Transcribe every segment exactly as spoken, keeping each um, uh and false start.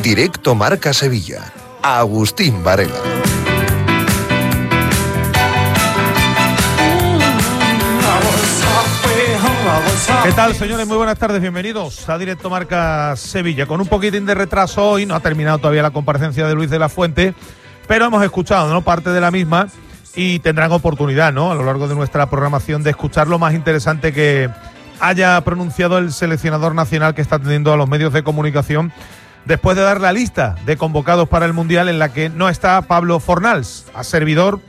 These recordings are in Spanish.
Directo Marca Sevilla. Agustín Varela. ¿Qué tal, señores? Muy buenas tardes, bienvenidos a Directo Marca Sevilla. Con un poquitín de retraso hoy, no ha terminado todavía la comparecencia de Luis de la Fuente, pero hemos escuchado, ¿no?, parte de la misma y tendrán oportunidad, ¿no?, a lo largo de nuestra programación de escuchar lo más interesante que haya pronunciado el seleccionador nacional, que está atendiendo a los medios de comunicación después de dar la lista de convocados para el Mundial, en la que no está Pablo Fornals. A servidor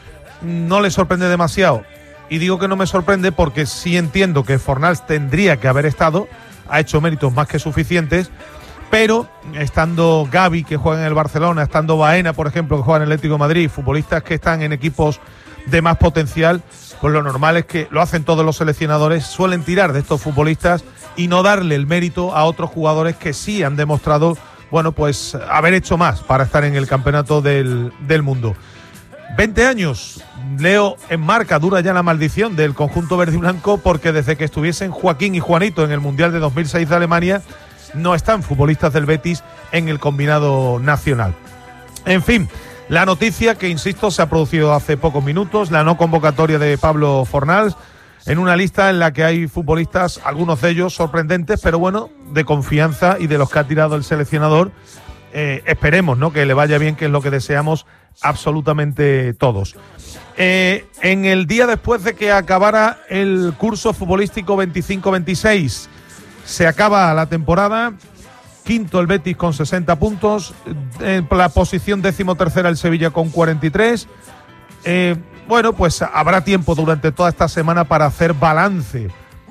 no le sorprende demasiado. Y digo que no me sorprende porque sí entiendo que Fornals tendría que haber estado, ha hecho méritos más que suficientes, pero estando Gavi, que juega en el Barcelona, estando Baena, por ejemplo, que juega en el Atlético de Madrid, futbolistas que están en equipos de más potencial, pues lo normal es que lo hacen todos los seleccionadores, suelen tirar de estos futbolistas y no darle el mérito a otros jugadores que sí han demostrado, bueno, pues haber hecho más para estar en el campeonato del, del mundo. veinte años, Leo en marca, dura ya la maldición del conjunto verde y blanco, porque desde que estuviesen Joaquín y Juanito en el Mundial de dos mil seis de Alemania, no están futbolistas del Betis en el combinado nacional. En fin, la noticia que, insisto, se ha producido hace pocos minutos, la no convocatoria de Pablo Fornals, en una lista en la que hay futbolistas, algunos de ellos sorprendentes, pero bueno, de confianza y de los que ha tirado el seleccionador. Eh, esperemos, ¿no?, que le vaya bien, que es lo que deseamos absolutamente todos. Eh, en el día después de que acabara el curso futbolístico veinticinco veintiséis, se acaba la temporada. Quinto el Betis con sesenta puntos, en la posición decimotercera el Sevilla con cuarenta y tres. Eh, bueno, pues habrá tiempo durante toda esta semana para hacer balance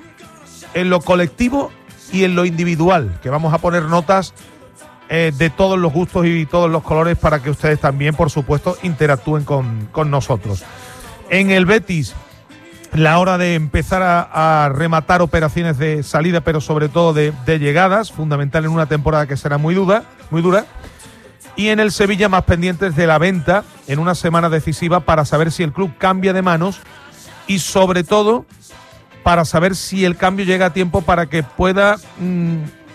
en lo colectivo y en lo individual, que vamos a poner notas eh, de todos los gustos y todos los colores para que ustedes también, por supuesto, interactúen con, con nosotros. En el Betis, la hora de empezar a, a rematar operaciones de salida, pero sobre todo de, de llegadas, fundamental en una temporada que será muy dura, muy dura. Y en el Sevilla, más pendientes de la venta en una semana decisiva para saber si el club cambia de manos y, sobre todo, para saber si el cambio llega a tiempo para que pueda mmm,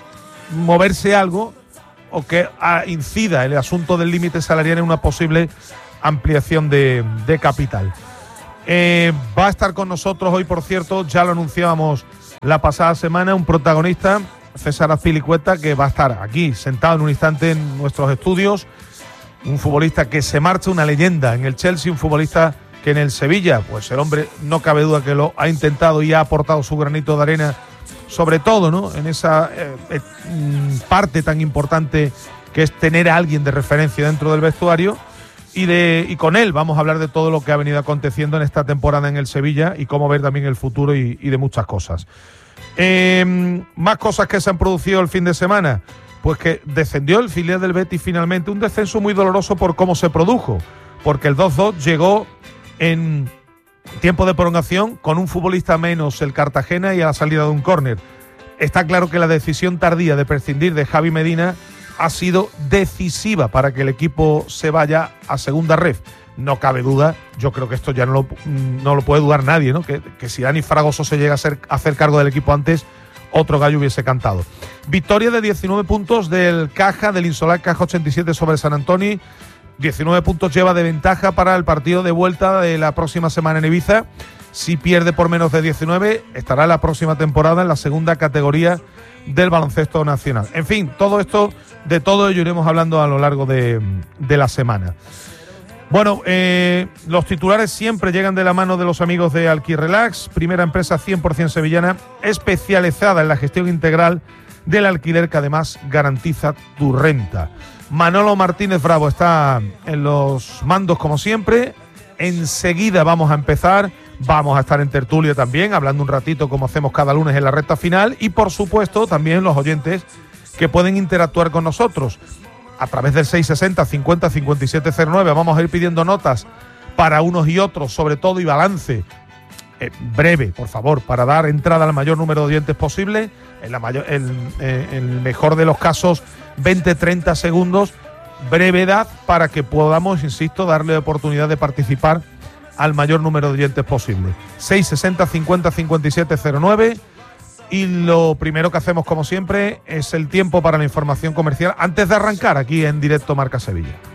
moverse algo o que ah, incida el asunto del límite salarial en una posible ampliación de, de capital. Eh, va a estar con nosotros hoy, por cierto, ya lo anunciábamos la pasada semana, un protagonista, César Azpilicueta, que va a estar aquí sentado en un instante en nuestros estudios. Un futbolista que se marcha, una leyenda en el Chelsea, un futbolista que en el Sevilla, pues el hombre no cabe duda que lo ha intentado y ha aportado su granito de arena, sobre todo, ¿no?, en esa eh, eh, parte tan importante que es tener a alguien de referencia dentro del vestuario. Y, de, y con él vamos a hablar de todo lo que ha venido aconteciendo en esta temporada en el Sevilla y cómo ver también el futuro y, y de muchas cosas. Eh, más cosas que se han producido el fin de semana. Pues que descendió el filial del Betis finalmente, un descenso muy doloroso por cómo se produjo, porque el dos dos llegó en tiempo de prolongación con un futbolista menos el Cartagena y a la salida de un córner. Está claro que la decisión tardía de prescindir de Javi Medina ha sido decisiva para que el equipo se vaya a segunda ref. No cabe duda, yo creo que esto ya no lo, no lo puede dudar nadie, ¿no?, que, que si Dani Fragoso se llega a, ser, a hacer cargo del equipo antes, otro gallo hubiese cantado. Victoria de diecinueve puntos del Caja, del Insolar Caja ochenta y siete sobre San Antonio. diecinueve puntos lleva de ventaja para el partido de vuelta de la próxima semana en Ibiza. Si pierde por menos de diecinueve, estará la próxima temporada en la segunda categoría del baloncesto nacional. En fin, todo esto, de todo ello iremos hablando a lo largo de, de la semana. Bueno, eh, los titulares siempre llegan de la mano de los amigos de Alquirrelax, primera empresa cien por ciento sevillana, especializada en la gestión integral del alquiler, que además garantiza tu renta. Manolo Martínez Bravo está en los mandos como siempre. Enseguida vamos a empezar. Vamos a estar en tertulia también, hablando un ratito como hacemos cada lunes en la recta final. Y por supuesto también los oyentes que pueden interactuar con nosotros a través del seis sesenta cincuenta cincuenta y siete cero nueve. Vamos a ir pidiendo notas para unos y otros, sobre todo, y balance eh, breve, por favor, para dar entrada al mayor número de oyentes posible. En la mayor, en, en el mejor de los casos, veinte treinta segundos, brevedad, para que podamos, insisto, darle oportunidad de participar al mayor número de oyentes posible. seis sesenta cincuenta cincuenta y siete cero nueve. Y lo primero que hacemos, como siempre, es el tiempo para la información comercial antes de arrancar aquí en directo Marca Sevilla.